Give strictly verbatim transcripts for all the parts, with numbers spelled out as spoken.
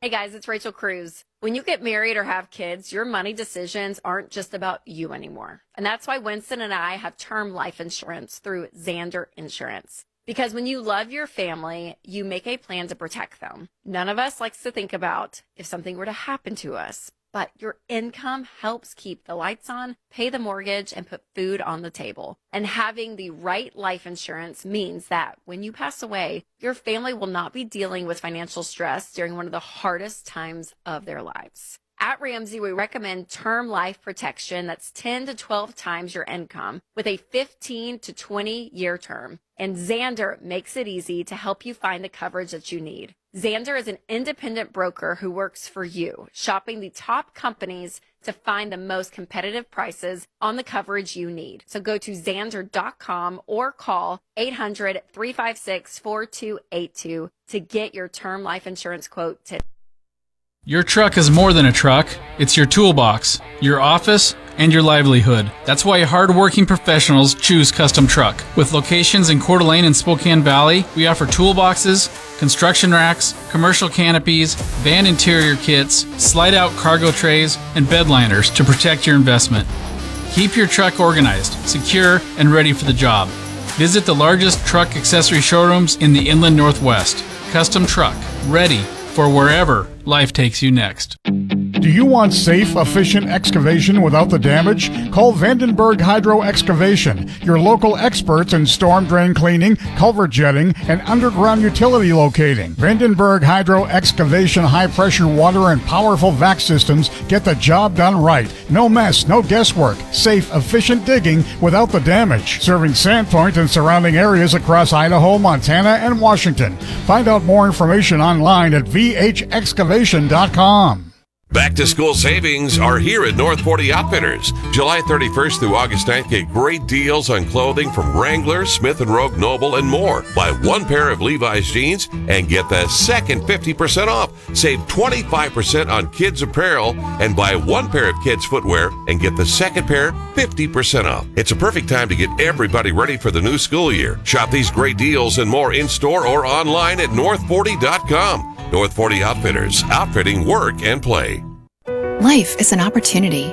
Hey guys, it's Rachel Cruz. When you get married or have kids, your money decisions aren't just about you anymore. And that's why Winston and I have term life insurance through Zander Insurance. Because when you love your family, you make a plan to protect them. None of us likes to think about if something were to happen to us, but your income helps keep the lights on, pay the mortgage, and put food on the table. And having the right life insurance means that when you pass away, your family will not be dealing with financial stress during one of the hardest times of their lives. At Ramsey, we recommend term life protection that's ten to twelve times your income with a fifteen to twenty year term. And Zander makes it easy to help you find the coverage that you need. Zander is an independent broker who works for you, shopping the top companies to find the most competitive prices on the coverage you need. So go to Zander dot com or call eight hundred, three five six, four two eight two to get your term life insurance quote today. Your truck is more than a truck. It's your toolbox, your office, and your livelihood. That's why hardworking professionals choose Custom Truck. With locations in Coeur d'Alene and Spokane Valley, we offer toolboxes, construction racks, commercial canopies, van interior kits, slide-out cargo trays, and bed liners to protect your investment. Keep your truck organized, secure, and ready for the job. Visit the largest truck accessory showrooms in the Inland Northwest. Custom Truck, ready for wherever life takes you next. Do you want safe, efficient excavation without the damage? Call Vandenberg Hydro Excavation, your local experts in storm drain cleaning, culvert jetting, and underground utility locating. Vandenberg Hydro Excavation high-pressure water and powerful vac systems get the job done right. No mess, no guesswork. Safe, efficient digging without the damage. Serving Sandpoint and surrounding areas across Idaho, Montana, and Washington. Find out more information online at v h excavation dot com. Back to school savings are here at North Forty Outfitters. July thirty-first through August ninth, get great deals on clothing from Wrangler, Smith and Rogue, Noble, and more. Buy one pair of Levi's jeans and get the second fifty percent off. Save twenty-five percent on kids apparel and buy one pair of kids footwear and get the second pair fifty percent off. It's a perfect time to get everybody ready for the new school year. Shop these great deals and more in-store or online at north forty dot com. North Forty Outfitters, outfitting work and play. Life is an opportunity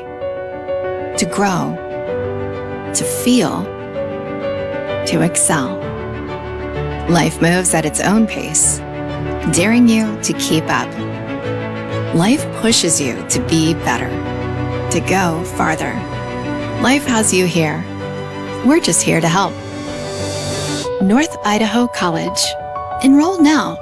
to grow, to feel, to excel. Life moves at its own pace, daring you to keep up. Life pushes you to be better, to go farther. Life has you here. We're just here to help. North Idaho College. Enroll now.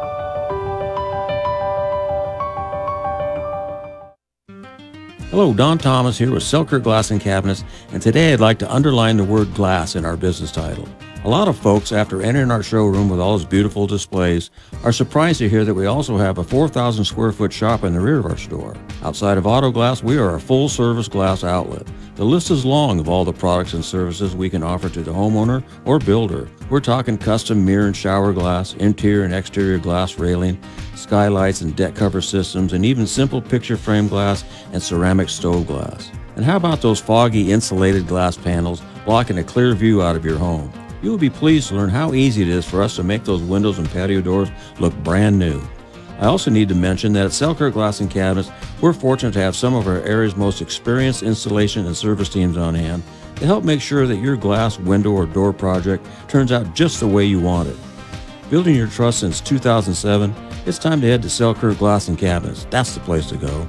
Hello, Don Thomas here with Selkirk Glass and Cabinets, and today I'd like to underline the word glass in our business title. A lot of folks, after entering our showroom with all its beautiful displays, are surprised to hear that we also have a four thousand square foot shop in the rear of our store. Outside of auto glass, we are a full-service glass outlet. The list is long of all the products and services we can offer to the homeowner or builder. We're talking custom mirror and shower glass, interior and exterior glass railing, skylights and deck cover systems, and even simple picture frame glass and ceramic stove glass. And how about those foggy insulated glass panels blocking a clear view out of your home? You will be pleased to learn how easy it is for us to make those windows and patio doors look brand new. I also need to mention that at Selkirk Glass and Cabinets, we're fortunate to have some of our area's most experienced installation and service teams on hand to help make sure that your glass, window, or door project turns out just the way you want it. Building your trust since two thousand seven, it's time to head to Selkirk Glass and Cabinets. That's the place to go.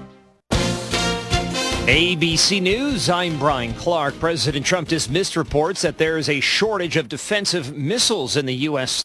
A B C News, I'm Brian Clark. President Trump dismissed reports that there is a shortage of defensive missiles in the U S